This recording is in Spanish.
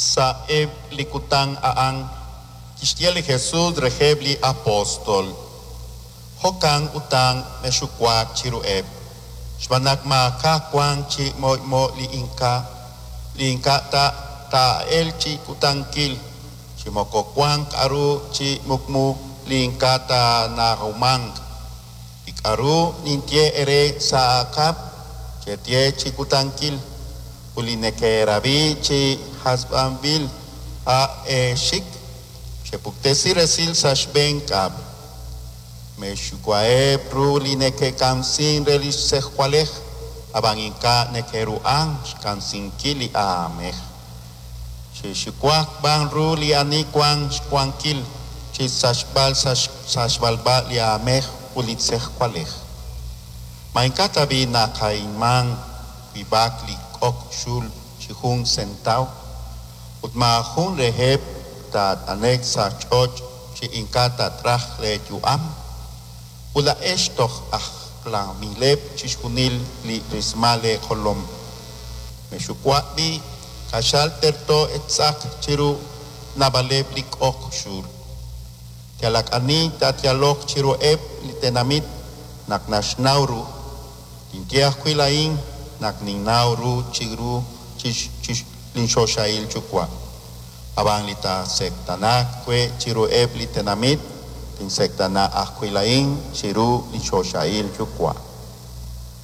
sa likutang aang Kistieli Jesús rehebli apostol. Hokang utang mesukwak chirueb. Shbanak ma kakwang chi mo li inka ta el chi kutangkil. Chi mokokwang karu chi mukmu li inka ta na humang. Ikaru nintie ere sa akap chetie chi kutangkil. Ulineke rabi chi hasbambil a shik. Shepuktesi resil sa shbenkab. Me shukwae pru lineke kamsin relis sehkwalech. Abang inka nekeruang kansin kili ameh. She shukwak bang ru li anikwang shkwangkil. She sashbalba li ameh ulit sehkwalech. Mainka tabi na kaimang bibak li ok shul chihung sentau. Utma hun reheb tat anek sa choch chi inka tatrach le juam. Ula estoch la mileb chishunil li rismale kolom. Meshukwatbi kashal terto etsak chiru nabaleb lik ok shur. Tialak ani tatialok chiru eb li tenamit nak nasnauru. Tintiah kwilaing nak ningnauru chiru linshoshail chukwa. Abang lita sektanak kwe chiru eb li tenamit. Insektana akwilaing chiru linshoshail chukwa.